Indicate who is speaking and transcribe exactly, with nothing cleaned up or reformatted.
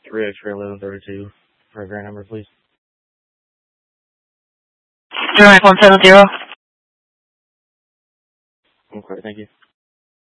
Speaker 1: three X-ray eleven thirty-two for a grant number, please.
Speaker 2: zero nine one seven zero.
Speaker 1: Okay, thank you.